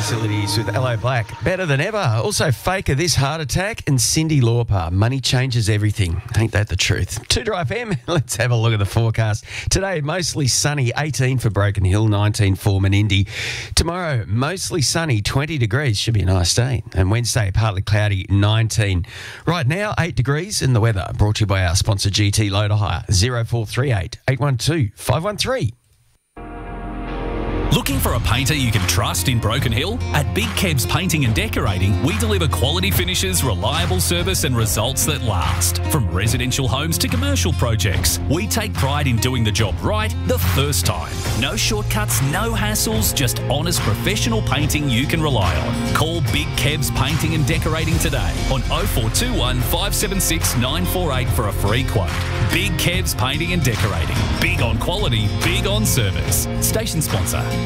Facilities with LA Black. Better than ever. Also, Faker This Heart Attack and Cyndi Lauper. Money changes everything. Ain't that the truth? 2 Drive FM. Let's have a look at the forecast. Today, mostly sunny, 18 for Broken Hill, 19 for Menindee. Tomorrow, mostly sunny, 20 degrees. Should be a nice day. And Wednesday, partly cloudy, 19. Right now, 8 degrees in the weather. Brought to you by our sponsor, GT Loader Hire, 0438 812 513. Looking for a painter you can trust in Broken Hill? At Big Kebs Painting and Decorating, we deliver quality finishes, reliable service and results that last. From residential homes to commercial projects, we take pride in doing the job right the first time. No shortcuts, no hassles, just honest professional painting you can rely on. Call Big Kebs Painting and Decorating today on 0421 576 948 for a free quote. Big Kebs Painting and Decorating. Big on quality, big on service. Station sponsor.